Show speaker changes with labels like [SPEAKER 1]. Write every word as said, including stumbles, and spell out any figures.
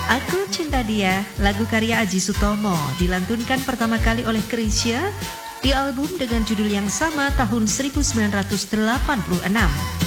[SPEAKER 1] Aku Cinta Dia, lagu karya Aji Sutomo, dilantunkan pertama kali oleh Chrisye di album dengan judul yang sama tahun seribu sembilan ratus delapan puluh enam.